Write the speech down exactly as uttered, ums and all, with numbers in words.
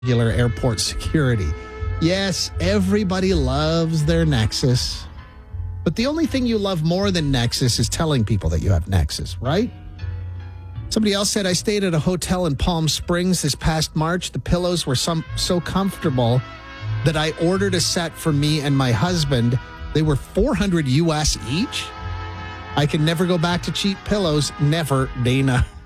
regular airport security. Yes, everybody loves their Nexus. But the only thing you love more than Nexus is telling people that you have Nexus, right? Somebody else said, I stayed at a hotel in Palm Springs this past March. The pillows were some so comfortable that I ordered a set for me and my husband. They were four hundred U S each. I can never go back to cheap pillows. Never, Dana.